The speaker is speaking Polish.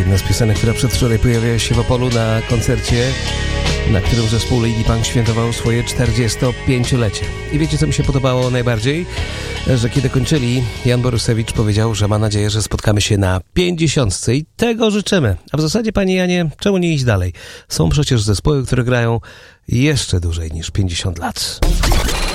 jedna z piosenek, która przedwczoraj pojawiła się w Opolu na koncercie, na którym zespół Lady Punk świętował swoje 45-lecie. I wiecie, co mi się podobało najbardziej? Że kiedy kończyli, Jan Borusewicz powiedział, że ma nadzieję, że spotkamy się na 50. I tego życzymy. A w zasadzie, panie Janie, czemu nie iść dalej? Są przecież zespoły, które grają jeszcze dłużej niż 50 lat.